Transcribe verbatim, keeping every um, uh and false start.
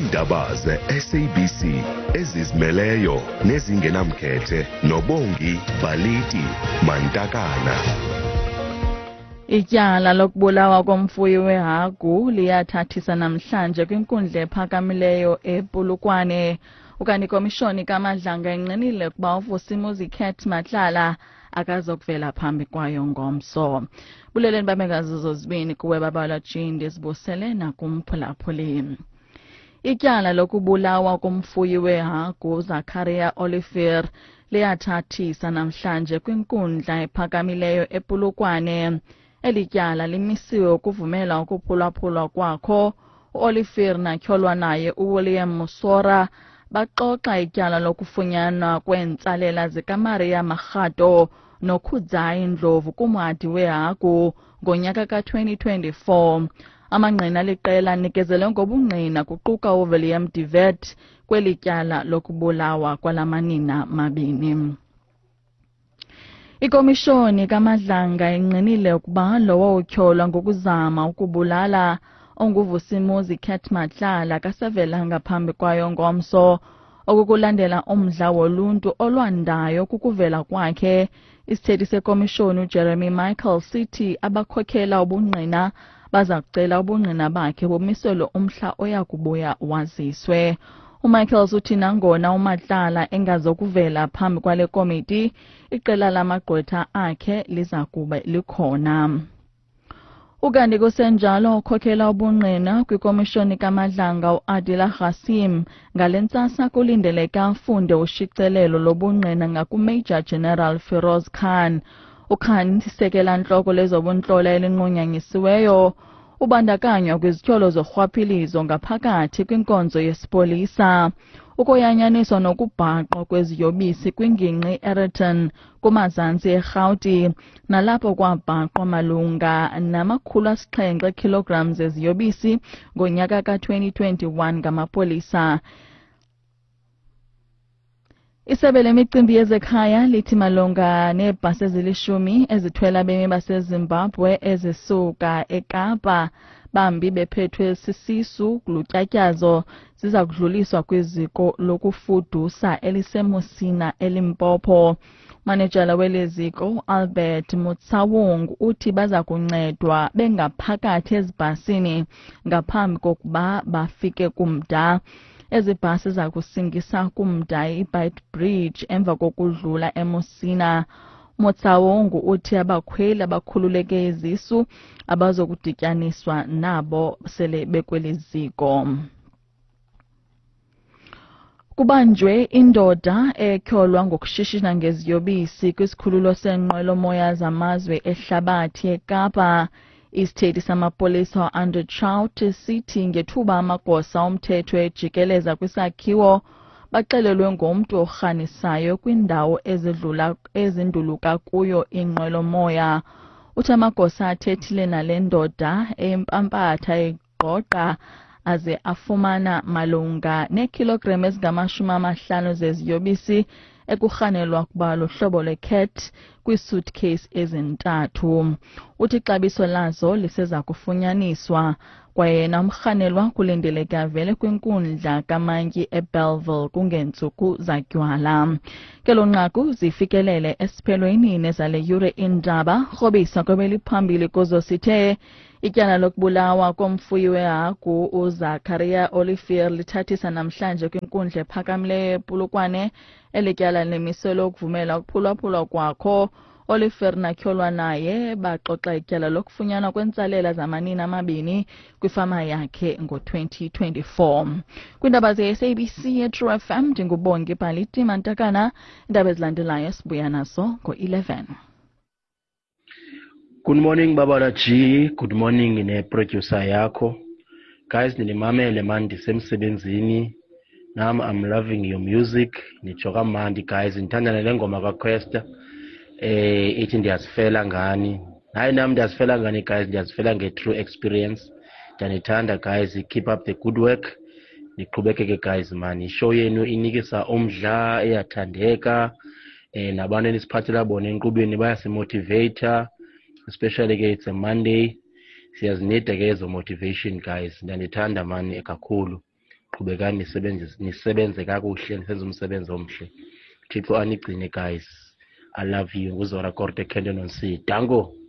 Indaba ze-S A B C ezizimeleyo nezingenamkhethe noBongi Baliti Mantakana. Ityala lokubulawa komfuyi wehagu liyathathisa namhlanje kwinkundla ephakamileyo ePolokwane. Ukani komishoni kaMadlanga inqinile ukuba uVusimuzi Cat Matlala akazokuvela phambi kwayo ngomso. Buleleni babekazizo zibini kuwe babala Jindi sibusele nakumphulaphuli. Ityala lokubulawa komfuyi wehagu Zakaria Olivier liyathathisa namhlanje kwinkundla ephakamileyo ePolokwane. Elityala limisiwe ukuvumela ukuphulaphulwa kwakho. Olivier natyholwa naye uWilliam Musora baxoxa ityala lokufunyanwa kweentsalela zikaMaria Marhato noKhudzai Ndlovu kumhadi wehagu ngonyaka ka twenty twenty-four. Amangqina liqela nikezele ngobungqina kuquka uWilliam Divet kweli tyala lokubulawa kwalamanina mabini. Ikomishoni kaMadlanga inqinile ukuba lowo utyholwa ngokuzama ukubulala onguVusimuzi Cat Matlala kasevelanga phambi kwayo ngomso, okukulandela umdla woluntu olwandayo kukuvela kwakhe. Isithethi sekomishoni uJeremy Michael sithi abakhokhela ubungqina baza kucela ubungqina bakhe bumiselwe umhla oyakubuya waziswe. uMichaels uthi nangona uMatlala engazokuvela phambi kwale komiti, iqela lamagqwetha akhe liza kuba likhona. Ukanti kusenjalo ukhokhela ubungqina kwikomishoni kaMadlanga uAdila Ghasim ngalentsasa kulindeleka afunde ushicilelo lobungqina ngakuMajor General Feroz Khan. uKhan isekela ntloko lezobuntlolo elinqunyanyisiweyo ubandakanywa kwizityholo zorhwaphilizo ngaphakathi kwinkonzo yesipolisa, ukoyanyaniswa nokubhaqwa kweziyobisi kwingingqi Ayrton kumazantsi eRhawuti, nalapho kwabhaqwa malunga namakhulu asixhenxe kilograms eziyobisi ngonyaka ka twenty twenty-one ngamapolisa. Isebe lemicimbi yezekhaya lithi malunga neebhasi ezilishumi ezithwela abemi baseZimbabwe ezisuka eKapa bambi bephethwe sisisu kulutyatyazo ziza kudluliswa kwiziko lokufudusa eliseMusina eLimpopo. Manejala weleziko Albert Mutsawung uthi baza kuncedwa bengaphakathi ezibhasini ngaphambi kokuba bafike kumda. Ezi bhasi za kusingisa kumda iBeit Bridge emva kokudlula eMusina. Mutsawungu uthi abakhweli abakhululeke izisu abazokudityaniswa nabo sele bekweliziko. Kubanjwe indoda etyholwa ngokushishina ngeziyobisi kwisikhululo senqwelomoya zamazwe ehlabathi eKapa. Isithethi samapolisa Andrew Trout sithi ngethuba amagosa omthetho ejikeleza kwisakhiwo baxelelwe ngomntu orhanisayo kwindawo ezidlula ezinduluka kuyo inqwelomoya. Uthi amagosa athethile nale ndoda empampatha egqoqa aze afumana malunga neekilogram ezingamashumi amahlanu zeziyobisi ekurhanelwa kuba luhlobo lwecat kwi-suitcase ezintathu. Uthi ixabiso lazo liseza kufunyaniswa, kwaye namrhanelwa kulindeleka vele kwinkundla kamantyi eBellville kungeentsuku zatywala. Kelo nqaku zifikelele esiphelweni nezale yure indaba rhobisa kwebeliphambili kuzo sithe ityala lokubulawa komfuyi wehagu uZakaria Olivier lithathisa namhlanje kwinkundla ephakamileyo ePolokwane. Elityala limiselwe ukuvumela ukuphulaphulwa kwakho. Olivier natyholwa naye baxoxa ityala lokufunyanwa kwentsalela zamanina amabini kwifama yakhe ngo twenty twenty-four. Kwindaba ze-S A B C ye-True F M ndingubongi Baliti Mantakana. Indaba ezilandelayo sibuya nazo ngo eleven. Good morning Babala G, good morning ne producer yakho. Guys, nilimamele man ndisemsebenzini. Nam I'm loving your music. Nichoka mandi guys, nithanda le ngoma kaQuesta. Eh ithi ndiyazifela ngani. Hayi nami ndiyazifela ngani guys, ndiyazifela nge-true experience. Ndanithanda guys, keep up the good work. Niqhubekeke guys man. Ishow yenu inikisa umdla eyathandeka. Eh nabantu enisiphathela bona enkqubeni bayasimotivator. Especially ke it's a Monday. Siyazinida ke ezo motivation guys. Ndanithanda man ekakhulu. qhubekani nisebenze nisebenze kakuhle nisenze umsebenzi omhle. Thixo anigcine guys. I love you. Uzora Korte Kendon on C. Dango.